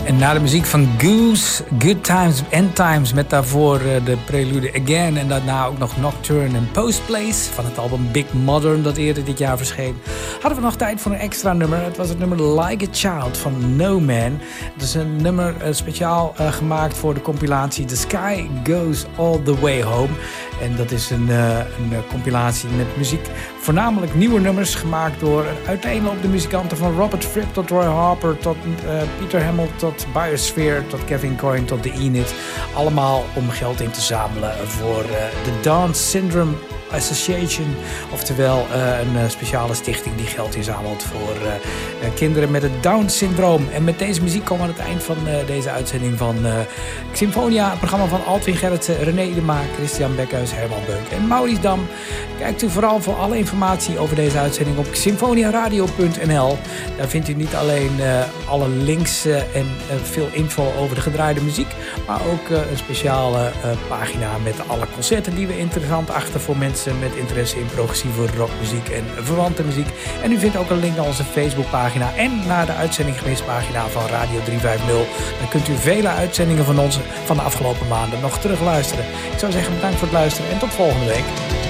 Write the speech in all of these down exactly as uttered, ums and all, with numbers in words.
En na de muziek van Goose, Good Times, End Times... met daarvoor de prelude Again... en daarna ook nog Nocturne en Postplace... van het album Big Modern dat eerder dit jaar verscheen... hadden we nog tijd voor een extra nummer. Het was het nummer Like a Child van No Man. Het is een nummer uh, speciaal uh, gemaakt voor de compilatie The Sky Goes All the Way Home... En dat is een, uh, een compilatie met muziek. Voornamelijk nieuwe nummers gemaakt door een uiteenloop de muzikanten... van Robert Fripp tot Roy Harper, tot uh, Peter Hamill, tot Biosphere... tot Kevin Coyne, tot The Enid. Allemaal om geld in te zamelen voor uh, de Down Syndrome Association. Oftewel uh, een uh, speciale stichting die geld inzamelt voor uh, uh, kinderen met het Down-syndroom. En met deze muziek komen we aan het eind van uh, deze uitzending van uh, Symfonia. Het programma van Altwin Gerritsen, René Idema, Christian Bekhuis, Herman Beuk en Maurice Dam. Kijkt u vooral voor alle informatie over deze uitzending op symfoniaradio punt n l. Daar vindt u niet alleen uh, alle links uh, en uh, veel info over de gedraaide muziek, maar ook uh, een speciale uh, pagina met alle concerten die we interessant achten voor mensen met interesse in progressieve rockmuziek en verwante muziek. En u vindt ook een link naar onze Facebookpagina en naar de uitzending gemist pagina van Radio driehonderdvijftig. Dan kunt u vele uitzendingen van ons van de afgelopen maanden nog terugluisteren. Ik zou zeggen bedankt voor het luisteren en tot volgende week.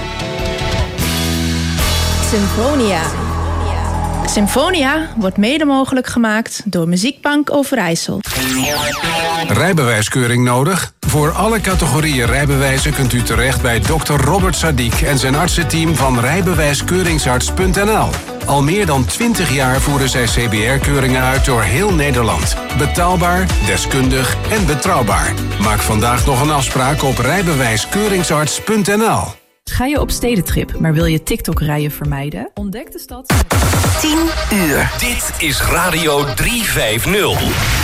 Symfonia. Symfonia wordt mede mogelijk gemaakt door Muziekbank Overijssel. Rijbewijskeuring nodig? Voor alle categorieën rijbewijzen kunt u terecht bij dokter Robert Sadiq en zijn artsenteam van rijbewijskeuringsarts punt n l. Al meer dan twintig jaar voeren zij C B R-keuringen uit door heel Nederland. Betaalbaar, deskundig en betrouwbaar. Maak vandaag nog een afspraak op rijbewijskeuringsarts punt n l. Ga je op stedentrip, maar wil je TikTok-rijen vermijden? Ontdek de stad. tien uur. Dit is Radio driehonderdvijftig.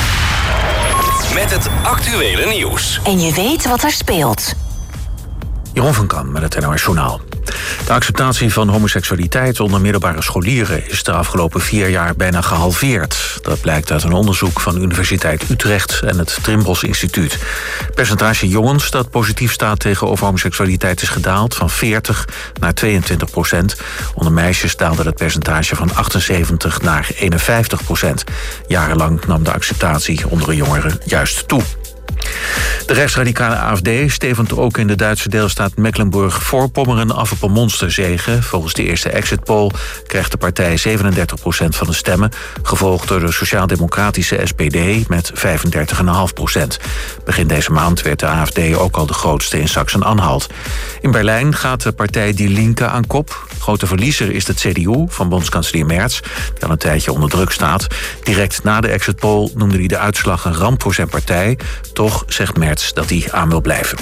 Met het actuele nieuws. En je weet wat er speelt. Jeroen van Kan met het N O S Journaal. De acceptatie van homoseksualiteit onder middelbare scholieren is de afgelopen vier jaar bijna gehalveerd. Dat blijkt uit een onderzoek van de Universiteit Utrecht en het Trimbos Instituut. Het percentage jongens dat positief staat tegenover homoseksualiteit is gedaald van veertig naar tweeëntwintig procent. Onder meisjes daalde het percentage van achtenzeventig naar eenenvijftig procent. Jarenlang nam de acceptatie onder de jongeren juist toe. De rechtsradicale A F D stevend ook in de Duitse deelstaat Mecklenburg-Voorpommeren af op een monsterzege. Volgens de eerste exit poll krijgt de partij zevenendertig procent van de stemmen, gevolgd door de sociaal-democratische S P D met vijfendertig komma vijf procent. Begin deze maand werd de A F D ook al de grootste in Sachsen-Anhalt. In Berlijn gaat de partij Die Linke aan kop. Grote verliezer is de C D U van bondskanselier Merz, die al een tijdje onder druk staat. Direct na de exit poll noemde hij de uitslag een ramp voor zijn partij. Toch zegt Merz dat hij aan wil blijven.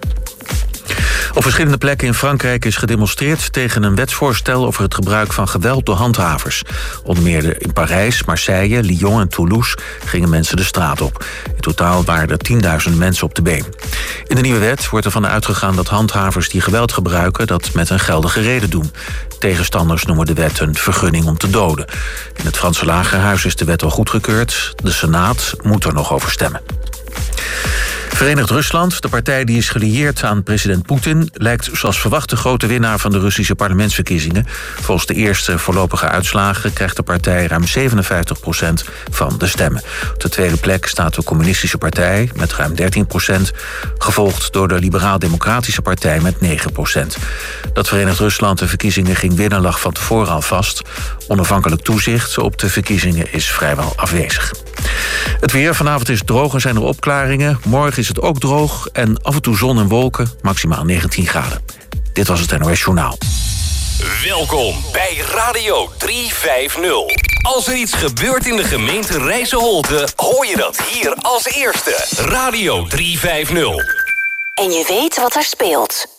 Op verschillende plekken in Frankrijk is gedemonstreerd tegen een wetsvoorstel over het gebruik van geweld door handhavers. Onder meer in Parijs, Marseille, Lyon en Toulouse gingen mensen de straat op. In totaal waren er tienduizend mensen op de been. In de nieuwe wet wordt ervan uitgegaan dat handhavers die geweld gebruiken dat met een geldige reden doen. Tegenstanders noemen de wet een vergunning om te doden. In het Franse Lagerhuis is de wet al goedgekeurd. De Senaat moet er nog over stemmen. Verenigd Rusland, de partij die is gelieerd aan president Poetin, lijkt zoals verwacht de grote winnaar van de Russische parlementsverkiezingen. Volgens de eerste voorlopige uitslagen krijgt de partij ruim zevenenvijftig procent van de stemmen. Op de tweede plek staat de Communistische Partij met ruim dertien procent, gevolgd door de Liberaal-Democratische Partij met negen procent. Dat Verenigd Rusland de verkiezingen ging winnen lag van tevoren al vast. Onafhankelijk toezicht op de verkiezingen is vrijwel afwezig. Het weer, vanavond is droog en zijn er opklaringen. Morgen is het ook droog en af en toe zon en wolken, maximaal negentien graden. Dit was het N O S Journaal. Welkom bij Radio driehonderdvijftig. Als er iets gebeurt in de gemeente Rijsselholte, hoor je dat hier als eerste. Radio driehonderdvijftig. En je weet wat er speelt.